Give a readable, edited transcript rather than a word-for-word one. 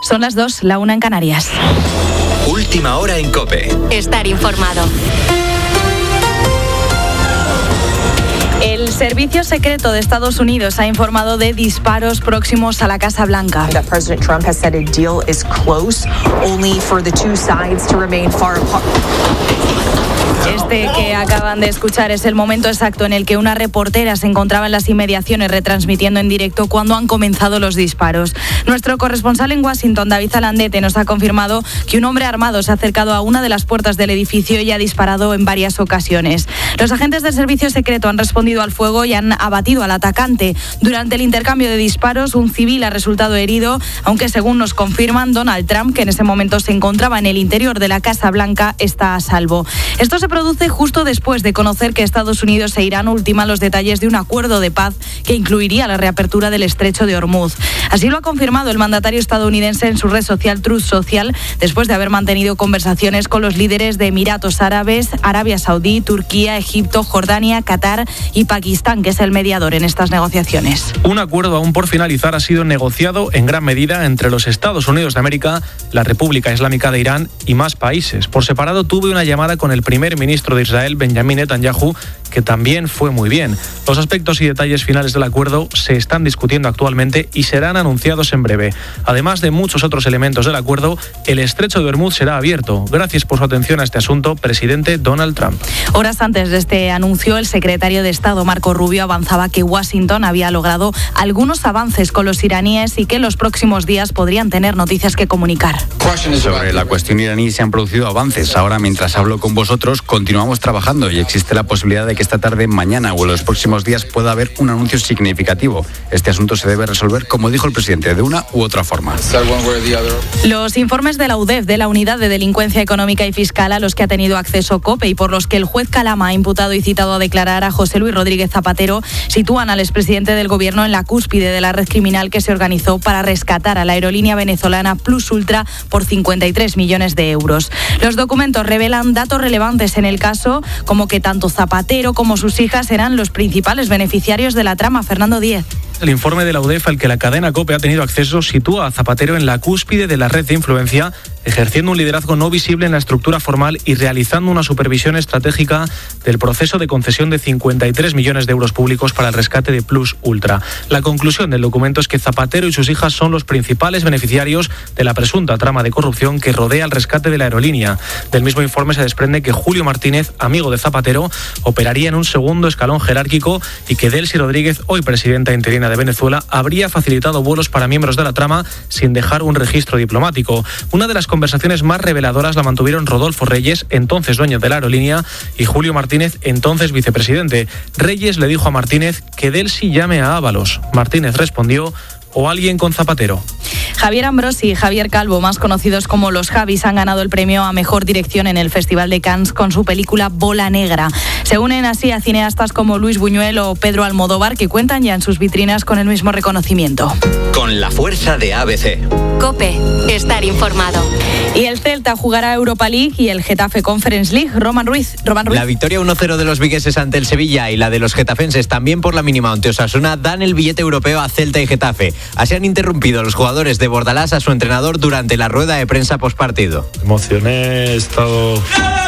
Son las 2, la 1 en Canarias. Última hora en COPE. Estar informado. El Servicio Secreto de Estados Unidos ha informado de disparos próximos a la Casa Blanca. That President Trump has said a deal is close, only for the two sides to remain far apart. Este que acaban de escuchar es el momento exacto en el que una reportera se encontraba en las inmediaciones retransmitiendo en directo cuando han comenzado los disparos. Nuestro corresponsal en Washington, David Zalandete, nos ha confirmado que un hombre armado se ha acercado a una de las puertas del edificio y ha disparado en varias ocasiones. Los agentes del Servicio Secreto han respondido al fuego y han abatido al atacante. Durante el intercambio de disparos, un civil ha resultado herido, aunque según nos confirman, Donald Trump, que en ese momento se encontraba en el interior de la Casa Blanca, está a salvo. Esto se produce justo después de conocer que Estados Unidos e Irán ultiman los detalles de un acuerdo de paz que incluiría la reapertura del estrecho de Hormuz. Así lo ha confirmado el mandatario estadounidense en su red social Truth Social, después de haber mantenido conversaciones con los líderes de Emiratos Árabes, Arabia Saudí, Turquía, Egipto, Jordania, Qatar y Pakistán, que es el mediador en estas negociaciones. Un acuerdo aún por finalizar ha sido negociado en gran medida entre los Estados Unidos de América, la República Islámica de Irán y más países. Por separado tuve una llamada con el primer ministro de Israel, Benjamin Netanyahu, que también fue muy bien. Los aspectos y detalles finales del acuerdo se están discutiendo actualmente y serán anunciados en breve. Además de muchos otros elementos del acuerdo, el estrecho de Hormuz será abierto. Gracias por su atención a este asunto, presidente Donald Trump. Horas antes de este anuncio, el secretario de Estado, Marco Rubio, avanzaba que Washington había logrado algunos avances con los iraníes y que en los próximos días podrían tener noticias que comunicar. Sobre la cuestión iraní se han producido avances. Ahora, mientras hablo con vosotros, continuamos trabajando y existe la posibilidad de que esta tarde, mañana o en los próximos días pueda haber un anuncio significativo. Este asunto se debe resolver, como dijo el presidente, de una u otra forma. Los informes de la UDEF, de la Unidad de Delincuencia Económica y Fiscal, a los que ha tenido acceso COPE y por los que el juez Calama ha imputado y citado a declarar a José Luis Rodríguez Zapatero, sitúan al expresidente del Gobierno en la cúspide de la red criminal que se organizó para rescatar a la aerolínea venezolana Plus Ultra por 53 millones de euros. Los documentos revelan datos relevantes en el caso, como que tanto Zapatero como sus hijas eran los principales beneficiarios de la trama. Fernando Díez. El informe de la UDEF al que la cadena COPE ha tenido acceso sitúa a Zapatero en la cúspide de la red de influencia, ejerciendo un liderazgo no visible en la estructura formal y realizando una supervisión estratégica del proceso de concesión de 53 millones de euros públicos para el rescate de Plus Ultra. La conclusión del documento es que Zapatero y sus hijas son los principales beneficiarios de la presunta trama de corrupción que rodea el rescate de la aerolínea. Del mismo informe se desprende que Julio Martínez, amigo de Zapatero, operaría en un segundo escalón jerárquico y que Delcy Rodríguez, hoy presidenta interina de Venezuela, habría facilitado vuelos para miembros de la trama sin dejar un registro diplomático. Una de las conversaciones más reveladoras la mantuvieron Rodolfo Reyes, entonces dueño de la aerolínea, y Julio Martínez, entonces vicepresidente. Reyes le dijo a Martínez que Delcy llame a Ábalos. Martínez respondió: o alguien con Zapatero. Javier Ambrosi y Javier Calvo, más conocidos como los Javis, han ganado el premio a Mejor Dirección en el Festival de Cannes con su película Bola Negra. Se unen así a cineastas como Luis Buñuel o Pedro Almodóvar, que cuentan ya en sus vitrinas con el mismo reconocimiento. Con la fuerza de ABC. COPE. Estar informado. Y el Celta jugará Europa League y el Getafe Conference League. Roman Ruiz. La victoria 1-0 de los vigueses ante el Sevilla y la de los getafenses también por la mínima ante Osasuna dan el billete europeo a Celta y Getafe. Así han interrumpido los jugadores de Bordalás a su entrenador durante la rueda de prensa postpartido. Emocioné, he estado